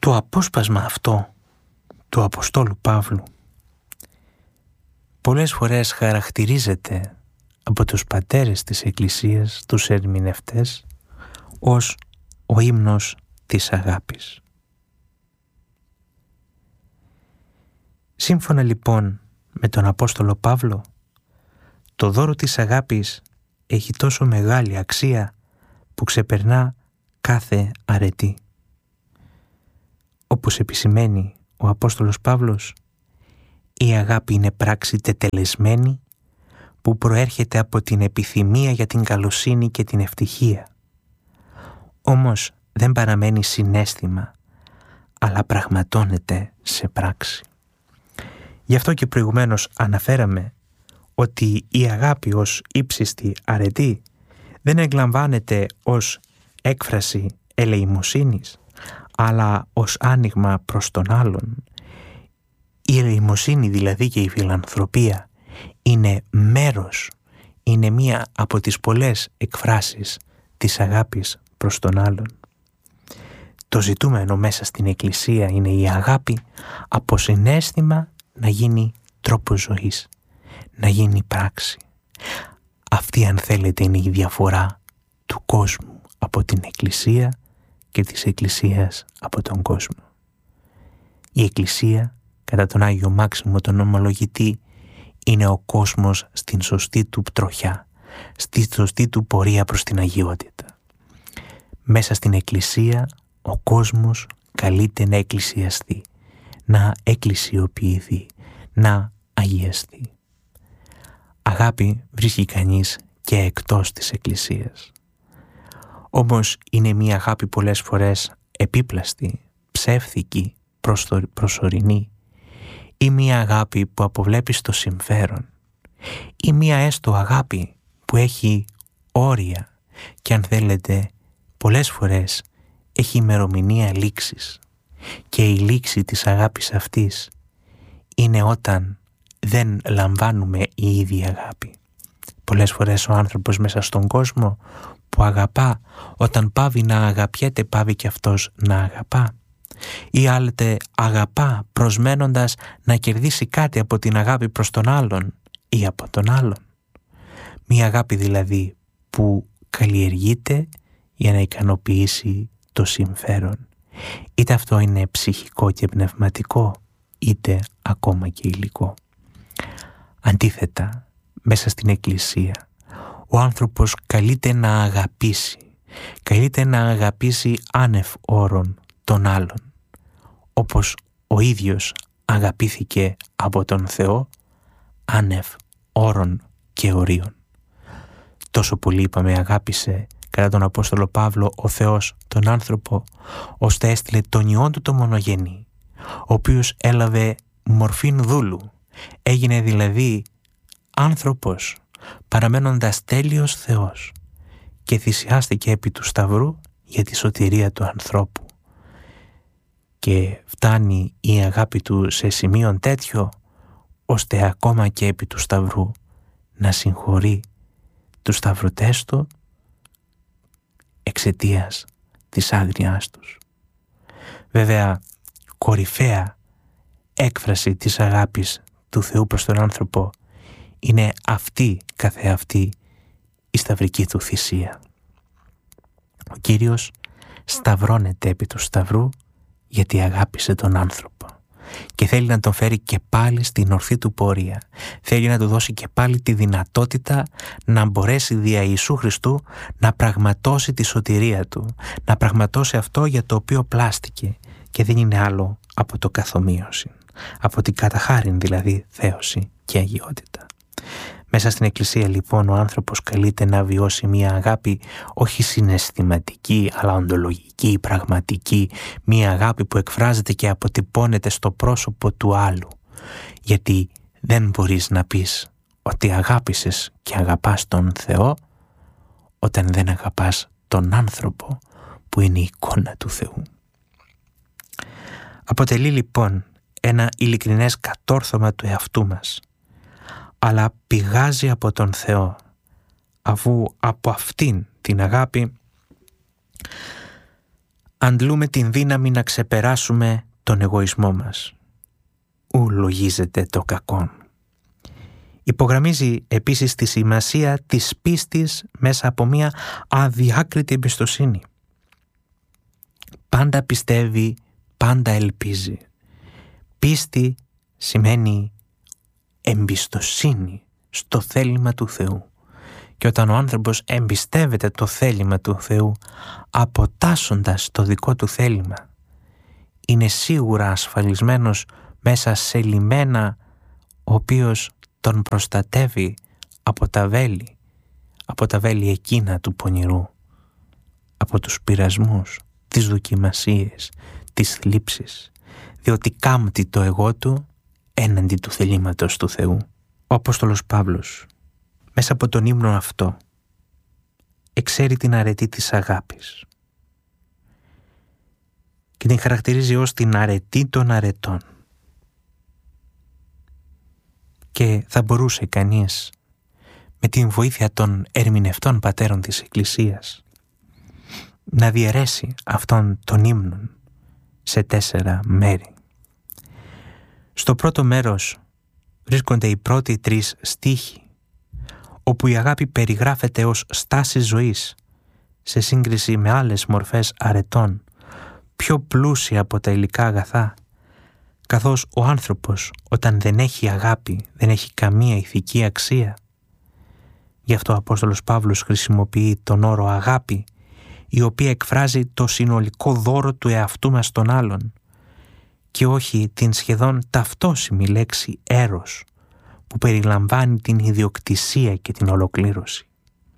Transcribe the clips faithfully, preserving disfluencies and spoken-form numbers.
Το απόσπασμα αυτό του Αποστόλου Παύλου πολλές φορές χαρακτηρίζεται από τους πατέρες της Εκκλησίας, τους ερμηνευτές, ως ο ύμνος της αγάπης. Σύμφωνα λοιπόν με τον Απόστολο Παύλο, το δώρο της αγάπης έχει τόσο μεγάλη αξία που ξεπερνά κάθε αρετή. Όπως επισημαίνει ο Απόστολος Παύλος, η αγάπη είναι πράξη τετελεσμένη που προέρχεται από την επιθυμία για την καλοσύνη και την ευτυχία. Όμως δεν παραμένει συναίσθημα, αλλά πραγματώνεται σε πράξη. Γι' αυτό και προηγουμένως αναφέραμε ότι η αγάπη ως ύψιστη αρετή δεν εγκλαμβάνεται ως έκφραση ελεημοσύνης, αλλά ως άνοιγμα προς τον άλλον. Η ελεημοσύνη δηλαδή και η φιλανθρωπία είναι μέρος, είναι μία από τις πολλές εκφράσεις της αγάπης προς τον άλλον. Το ζητούμενο μέσα στην Εκκλησία είναι η αγάπη από συναίσθημα να γίνει τρόπος ζωής, να γίνει πράξη. Αυτή, αν θέλετε, είναι η διαφορά του κόσμου από την Εκκλησία και της Εκκλησίας από τον κόσμο. Η Εκκλησία, κατά τον Άγιο Μάξιμο τον Ομολογητή, είναι ο κόσμος στην σωστή του τροχιά, στη σωστή του πορεία προς την αγιότητα. Μέσα στην Εκκλησία ο κόσμος καλείται να εκκλησιαστεί, να εκκλησιοποιηθεί, να αγιαστεί. Αγάπη βρίσκει κανείς και εκτός της Εκκλησίας. Όμως είναι μια αγάπη πολλές φορές επίπλαστη, ψεύτικη, προσωρινή, ή μια αγάπη που αποβλέπει στο συμφέρον, ή μια έστω αγάπη που έχει όρια και, αν θέλετε, πολλές φορές έχει ημερομηνία λήξης. Και η λήξη της αγάπης αυτής είναι όταν δεν λαμβάνουμε η ίδια αγάπη. Πολλές φορές ο άνθρωπος μέσα στον κόσμο που αγαπά, όταν πάβει να αγαπιέται, πάβει και αυτός να αγαπά. Ή άλλοτε αγαπά προσμένοντας να κερδίσει κάτι από την αγάπη προς τον άλλον ή από τον άλλον. Μία αγάπη δηλαδή που καλλιεργείται για να ικανοποιήσει το συμφέρον. Είτε αυτό είναι ψυχικό και πνευματικό, είτε ακόμα και υλικό. Αντίθετα, μέσα στην Εκκλησία, ο άνθρωπος καλείται να αγαπήσει, καλείται να αγαπήσει άνευ όρων τον άλλον, όπως ο ίδιος αγαπήθηκε από τον Θεό, άνευ όρων και ορίων. Τόσο πολύ, είπαμε, αγάπησε κατά τον Απόστολο Παύλο ο Θεός τον άνθρωπο, ώστε έστειλε τον Υιόν του το μονογενή, ο οποίος έλαβε μορφήν δούλου, έγινε δηλαδή άνθρωπος, παραμένοντας τέλειος Θεός, και θυσιάστηκε επί του Σταυρού για τη σωτηρία του ανθρώπου. Και φτάνει η αγάπη του σε σημείο τέτοιο, ώστε ακόμα και επί του Σταυρού να συγχωρεί τους σταυρωτές του εξαιτίας της άγριάς τους. Βέβαια, κορυφαία έκφραση της αγάπης του Θεού προς τον άνθρωπο είναι αυτή καθεαυτή η σταυρική του θυσία. Ο Κύριος σταυρώνεται επί του Σταυρού γιατί αγάπησε τον άνθρωπο και θέλει να τον φέρει και πάλι στην ορθή του πορεία. Θέλει να του δώσει και πάλι τη δυνατότητα να μπορέσει δια Ιησού Χριστού να πραγματώσει τη σωτηρία του, να πραγματώσει αυτό για το οποίο πλάστηκε, και δεν είναι άλλο από το καθομοίωση, από την καταχάριν δηλαδή θέωση και αγιότητα. Μέσα στην Εκκλησία λοιπόν ο άνθρωπος καλείται να βιώσει μια αγάπη όχι συναισθηματική αλλά οντολογική, πραγματική, μια αγάπη που εκφράζεται και αποτυπώνεται στο πρόσωπο του άλλου. Γιατί δεν μπορείς να πεις ότι αγάπησες και αγαπάς τον Θεό όταν δεν αγαπάς τον άνθρωπο που είναι η εικόνα του Θεού. Αποτελεί λοιπόν ένα ειλικρινές κατόρθωμα του εαυτού μας, αλλά πηγάζει από τον Θεό, αφού από αυτήν την αγάπη αντλούμε την δύναμη να ξεπεράσουμε τον εγωισμό μας. Ου λογίζεται το κακόν. Υπογραμμίζει επίσης τη σημασία της πίστης μέσα από μια αδιάκριτη εμπιστοσύνη. Πάντα πιστεύει, πάντα ελπίζει. Πίστη σημαίνει εμπιστοσύνη στο θέλημα του Θεού. Και όταν ο άνθρωπος εμπιστεύεται το θέλημα του Θεού αποτάσσοντας το δικό του θέλημα, είναι σίγουρα ασφαλισμένος μέσα σε λιμένα ο οποίος τον προστατεύει από τα βέλη, από τα βέλη εκείνα του πονηρού, από τους πειρασμούς, τις δοκιμασίες, τις θλίψεις, διότι κάμπτει το εγώ του έναντι του θελήματος του Θεού. Ο Απόστολος Παύλος μέσα από τον ύμνο αυτό εξέρει την αρετή της αγάπης και την χαρακτηρίζει ως την αρετή των αρετών. Και θα μπορούσε κανείς με την βοήθεια των ερμηνευτών πατέρων της Εκκλησίας να διαιρέσει αυτόν τον ύμνον σε τέσσερα μέρη. Στο πρώτο μέρος βρίσκονται οι πρώτοι τρεις στίχοι, όπου η αγάπη περιγράφεται ως στάση ζωής σε σύγκριση με άλλες μορφές αρετών, πιο πλούσια από τα υλικά αγαθά, καθώς ο άνθρωπος όταν δεν έχει αγάπη δεν έχει καμία ηθική αξία. Γι' αυτό ο Απόστολος Παύλος χρησιμοποιεί τον όρο αγάπη, η οποία εκφράζει το συνολικό δώρο του εαυτού μας στον άλλον και όχι την σχεδόν ταυτόσιμη λέξη έρος, που περιλαμβάνει την ιδιοκτησία και την ολοκλήρωση.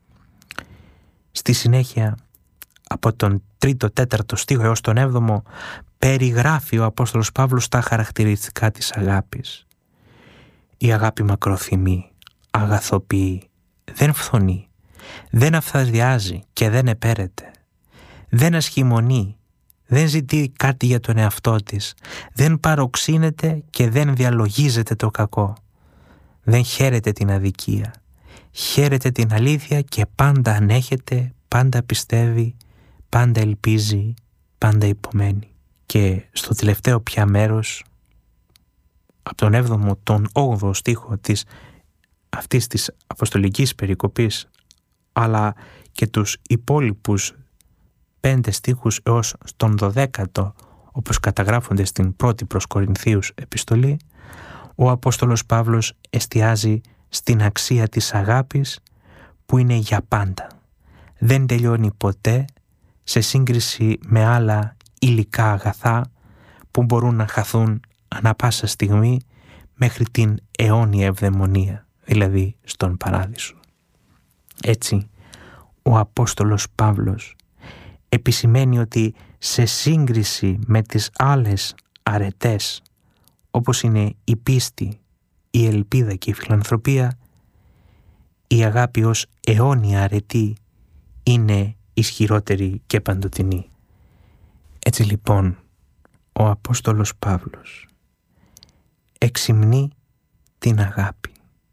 Στη συνέχεια, από τον τρίτο τέταρτο στίχο έως τον έβδομο, περιγράφει ο Απόστολος Παύλος τα χαρακτηριστικά της αγάπης. Η αγάπη μακροθυμεί, αγαθοποιεί, δεν φθονεί, δεν αυθαδιάζει και δεν επέρεται, δεν ασχημονεί, δεν ζητεί κάτι για τον εαυτό της, δεν παροξύνεται και δεν διαλογίζεται το κακό. Δεν χαίρεται την αδικία, χαίρεται την αλήθεια και πάντα ανέχεται, πάντα πιστεύει, πάντα ελπίζει, πάντα υπομένει. Και στο τελευταίο πια μέρος, από τον έβδομο τον όγδοο στίχο της αυτής της αποστολικής περικοπής, αλλά και τους υπόλοιπους πέντε στίχους έως τον δωδέκατο, όπως καταγράφονται στην πρώτη προς Κορινθίους επιστολή, ο Απόστολος Παύλος εστιάζει στην αξία της αγάπης που είναι για πάντα. Δεν τελειώνει ποτέ σε σύγκριση με άλλα υλικά αγαθά που μπορούν να χαθούν ανά πάσα στιγμή μέχρι την αιώνια ευδαιμονία, δηλαδή στον παράδεισο. Έτσι, ο Απόστολος Παύλος επισημαίνει ότι σε σύγκριση με τις άλλες αρετές, όπως είναι η πίστη, η ελπίδα και η φιλανθρωπία, η αγάπη ως αιώνια αρετή είναι ισχυρότερη και παντοτινή. Έτσι λοιπόν, ο Απόστολος Παύλος εξυμνεί την αγάπη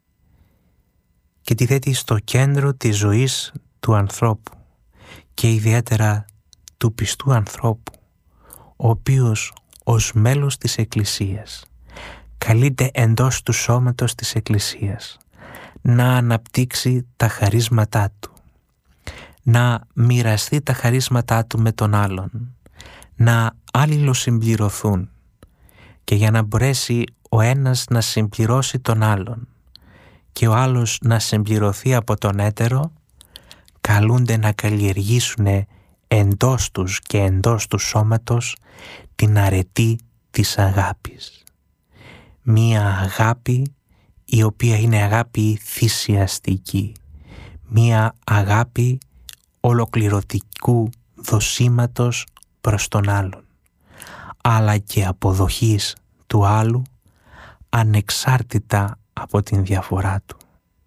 και τη θέτει στο κέντρο της ζωής του ανθρώπου και ιδιαίτερα του πιστού ανθρώπου, ο οποίος ως μέλος της Εκκλησίας καλείται εντός του σώματος της Εκκλησίας να αναπτύξει τα χαρίσματά του, να μοιραστεί τα χαρίσματά του με τον άλλον, να αλληλοσυμπληρωθούν και για να μπορέσει ο ένας να συμπληρώσει τον άλλον και ο άλλος να συμπληρωθεί από τον έτερο, καλούνται να καλλιεργήσουν εντός τους και εντός του σώματος την αρετή της αγάπης. Μία αγάπη η οποία είναι αγάπη θυσιαστική, μία αγάπη ολοκληρωτικού δοσήματος προς τον άλλον, αλλά και αποδοχής του άλλου ανεξάρτητα από την διαφορά του,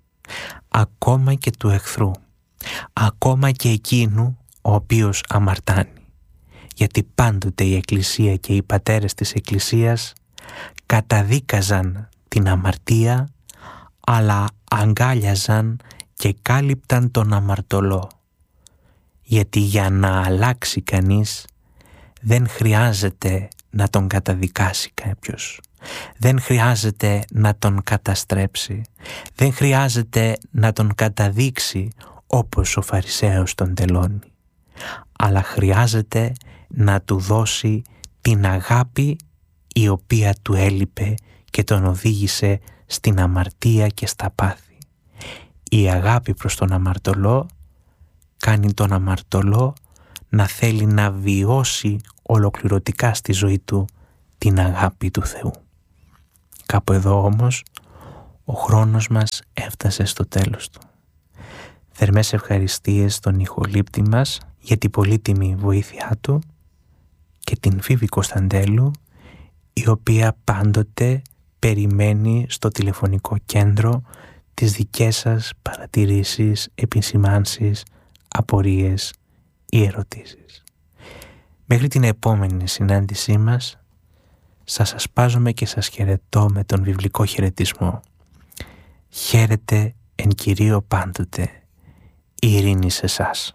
ακόμα και του εχθρού, ακόμα και εκείνου ο οποίος αμαρτάνει, γιατί πάντοτε η Εκκλησία και οι πατέρες της Εκκλησίας καταδίκαζαν την αμαρτία, αλλά αγκάλιαζαν και κάλυπταν τον αμαρτωλό, γιατί για να αλλάξει κανείς Δεν χρειάζεται να τον καταδικάσει κάποιος. Δεν χρειάζεται να τον καταστρέψει. Δεν χρειάζεται να τον καταδείξει όπως ο Φαρισαίος τον τελώνει. Αλλά χρειάζεται να του δώσει την αγάπη η οποία του έλειπε και τον οδήγησε στην αμαρτία και στα πάθη. Η αγάπη προς τον αμαρτωλό κάνει τον αμαρτωλό να θέλει να βιώσει ολοκληρωτικά στη ζωή του την αγάπη του Θεού. Κάπου εδώ όμως ο χρόνος μας έφτασε στο τέλος του. Θερμές ευχαριστίες στον ηχολήπτη μας για την πολύτιμη βοήθειά του και την Φίβη Κωνσταντέλου, η οποία πάντοτε περιμένει στο τηλεφωνικό κέντρο τις δικές σας παρατηρήσεις, επισημάνσεις, απορίες ή ερωτήσεις. Μέχρι την επόμενη συνάντησή μας, σας ασπάζομαι και σας χαιρετώ με τον βιβλικό χαιρετισμό. Χαίρετε εν Κυρίω πάντοτε. Η ειρήνη σε εσάς.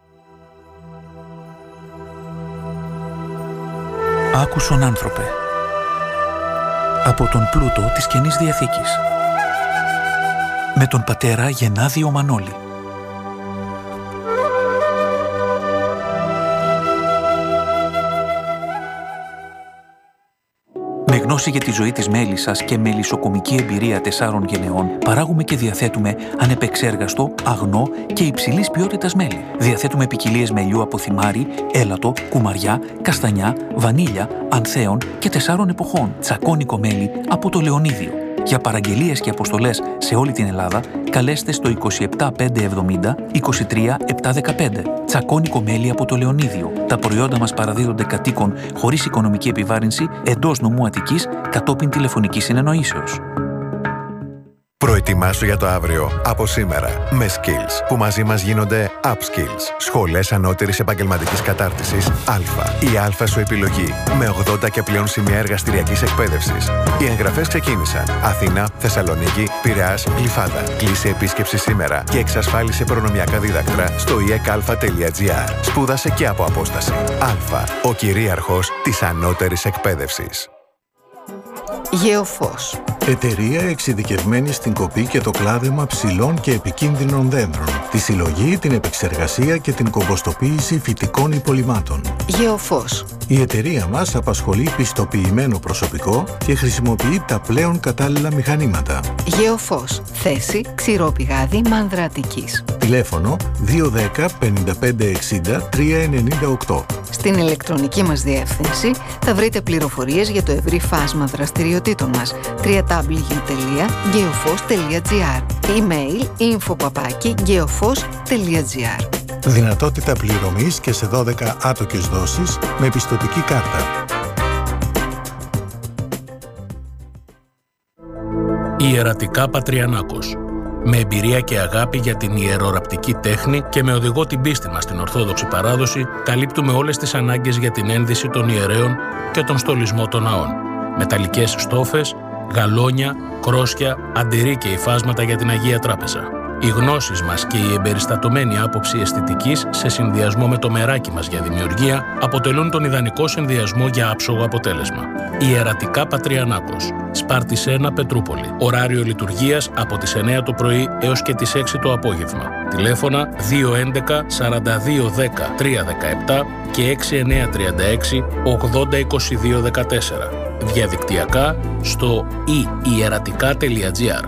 Άκουσον άνθρωπε. Από τον πλούτο της Καινής Διαθήκης. Με τον πατέρα Γενάδιο Μανώλη. Με γνώση για τη ζωή της μέλισσας και μελισσοκομική εμπειρία τεσσάρων γενεών, παράγουμε και διαθέτουμε ανεπεξέργαστο, αγνό και υψηλής ποιότητας μέλι. Διαθέτουμε ποικιλίες μελιού από θυμάρι, έλατο, κουμαριά, καστανιά, βανίλια, ανθέων και τεσσάρων εποχών. Τσακώνικο μέλι από το Λεωνίδιο. Για παραγγελίες και αποστολές σε όλη την Ελλάδα, καλέστε στο είκοσι επτά πεντακόσια εβδομήντα είκοσι τρία επτακόσια δεκαπέντε. Τσακώνικο μέλι από το Λεωνίδιο. Τα προϊόντα μας παραδίδονται κατοίκων χωρίς οικονομική επιβάρυνση εντός νομού Αττικής κατόπιν τηλεφωνικής συνεννοήσεως. Προετοιμάσου για το αύριο από σήμερα με Skills, που μαζί μας γίνονται Upskills. Σχολές ανώτερης επαγγελματικής κατάρτισης Α. Η Α σου επιλογή με ογδόντα και πλέον σημεία εργαστηριακής εκπαίδευσης. Οι εγγραφές ξεκίνησαν. Αθήνα, Θεσσαλονίκη, Πειραιάς, Γλυφάδα. Κλείσε επίσκεψη σήμερα και εξασφάλισε προνομιακά δίδακτρα στο ι εκ α τελεία τζι άρ. Σπούδασε και από απόσταση. Α. Ο κυρίαρχος της ανώτερης εκπαίδευσης. Γεωφός. Εταιρεία εξειδικευμένη στην κοπή και το κλάδεμα ψηλών και επικίνδυνων δέντρων, τη συλλογή, την επεξεργασία και την κομποστοποίηση φυτικών υπολειμμάτων. Γεωφός. Η εταιρεία μας απασχολεί πιστοποιημένο προσωπικό και χρησιμοποιεί τα πλέον κατάλληλα μηχανήματα. Γεωφός. Θέση Ξηρόπηγάδι Μάνδρα Αττικής. Τηλέφωνο δύο ένα μηδέν πέντε πέντε εξήντα τρία ενενήντα οκτώ. Στην ηλεκτρονική μας διεύθυνση θα βρείτε πληροφορίες για το ευρύ φάσμα δραστηριοτήτων μας. double-u double-u double-u τελεία geofos τελεία τζι άρ. Email info παπάκι geofos τελεία τζι άρ. Δυνατότητα πληρωμής και σε δώδεκα άτοκες δόσεις με πιστωτική κάρτα. Ιερατικά Πατριανάκος. Με εμπειρία και αγάπη για την ιεροραπτική τέχνη και με οδηγό την πίστη μας στην Ορθόδοξη παράδοση, καλύπτουμε όλες τις ανάγκες για την ένδυση των ιερέων και τον στολισμό των ναών. Μεταλλικές στόφες, γαλόνια, κρόσια, αντιρρή και υφάσματα για την Αγία Τράπεζα. Οι γνώσεις μας και η εμπεριστατωμένη άποψη αισθητικής σε συνδυασμό με το μεράκι μας για δημιουργία αποτελούν τον ιδανικό συνδυασμό για άψογο αποτέλεσμα. Ιερατικά Πατριανάκος. Σπάρτης ένα, Πετρούπολη. Ωράριο λειτουργίας από τις εννέα το πρωί έως και τις έξι το απόγευμα. Τηλέφωνα δύο έντεκα σαράντα δύο δέκα τρία δεκαεπτά και έξι εννέα τρία έξι ογδόντα είκοσι δύο δεκατέσσερα. Διαδικτυακά στο i ιερατικά τελεία τζι άρ.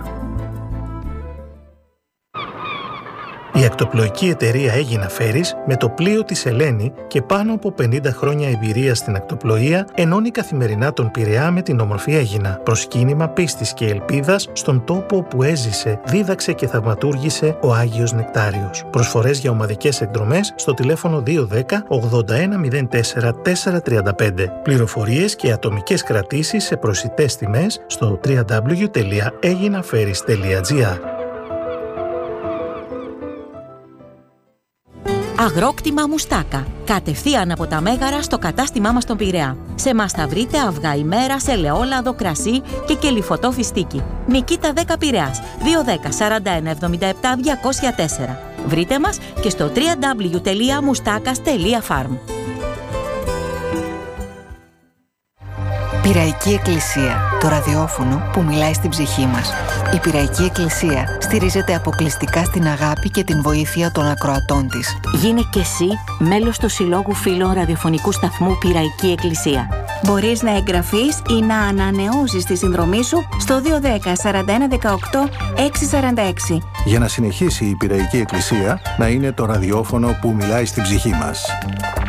Η ακτοπλοϊκή εταιρεία Aegina Ferries, με το πλοίο της Ελένη και πάνω από πενήντα χρόνια εμπειρία στην ακτοπλοεία, ενώνει καθημερινά τον Πειραιά με την όμορφη Αίγινα, προσκύνημα πίστης και ελπίδας στον τόπο όπου έζησε, δίδαξε και θαυματούργησε ο Άγιος Νεκτάριος. Προσφορές για ομαδικές εκδρομές στο τηλέφωνο δύο ένα μηδέν ογδόντα ένα μηδέν τέσσερα τέσσερα τριάντα πέντε. Πληροφορίες και ατομικές κρατήσεις σε προσιτές τιμές στο double-u double-u double-u τελεία aeginaferries τελεία τζι άρ. Αγρόκτημα Μουστάκα. Κατευθείαν από τα Μέγαρα στο κατάστημά μας στον Πειραιά. Σε μας θα βρείτε αυγά ημέρας, ελαιόλαδο, κρασί και κελυφωτό φιστίκι. Νικήτα δέκα Πειραιάς. δύο ένα μηδέν σαράντα ένα εβδομήντα επτά διακόσια τέσσερα. Βρείτε μας και στο double-u double-u double-u τελεία moustakas τελεία farm. Πειραϊκή Εκκλησία, το ραδιόφωνο που μιλάει στην ψυχή μας. Η Πειραϊκή Εκκλησία στηρίζεται αποκλειστικά στην αγάπη και την βοήθεια των ακροατών της. Γίνε κι εσύ μέλος του Συλλόγου Φίλων Ραδιοφωνικού Σταθμού Πειραϊκή Εκκλησία. Μπορείς να εγγραφείς ή να ανανεώσεις τη συνδρομή σου στο δύο ένα μηδέν σαράντα ένα δεκαοκτώ εξακόσια σαράντα έξι. Για να συνεχίσει η Πειραϊκή Εκκλησία να είναι το ραδιόφωνο που μιλάει στην ψυχή μας.